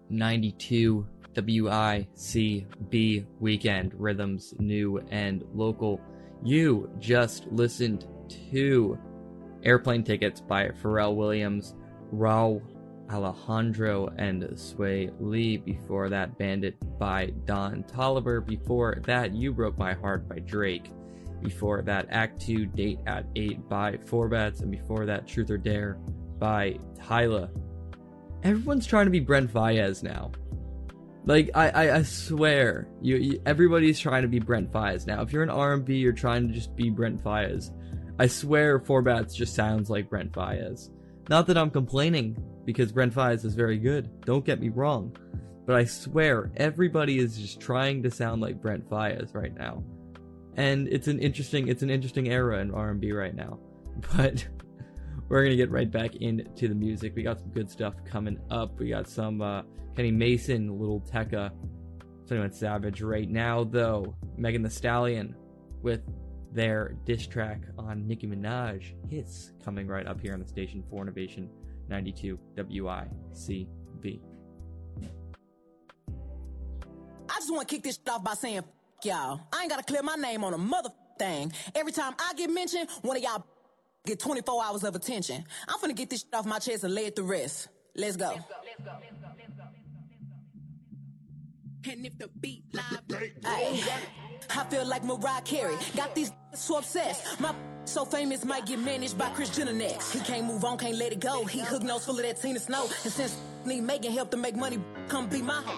92 WICB Weekend Rhythms, new and local. You just listened to Airplane Tickets by Pharrell Williams, Raul Alejandro, and Sway Lee. Before that, Bandit by Don Toliver. Before that, You Broke My Heart by Drake. Before that, Act 2 Date at 8 by Forbats. And before that, Truth or Dare by Tyla. Everyone's trying to be Brent Faiyaz now. Like, I swear, everybody's trying to be Brent Faiyaz now. If you're an R&B, you're trying to just be Brent Faiyaz. I swear Forbats just sounds like Brent Faiyaz. Not that I'm complaining, because Brent Faiyaz is very good. Don't get me wrong. But I swear, everybody is just trying to sound like Brent Faiyaz right now. And it's an interesting era in R&B right now. But we're going to get right back into the music. We got some good stuff coming up. We got some Kenny Mason, Little Tecca, 21 Savage. Right now, though, Megan Thee Stallion with their diss track on Nicki Minaj, Hits, coming right up here on the station for Innovation 92 WICB. I just want to kick this shit off by saying, f*** y'all. I ain't got to clear my name on a mother thing. Every time I get mentioned, one of y'all get 24 hours of attention. I'm finna get this shit off my chest and lay it to rest. Let's go. And if the beat live, I feel like Mariah Carey. Got these so obsessed. My so famous might get managed by Kris Jenner next. He can't move on, can't let it go. He hook nose full of that Tina Snow. And since Megan helped him make money, come be my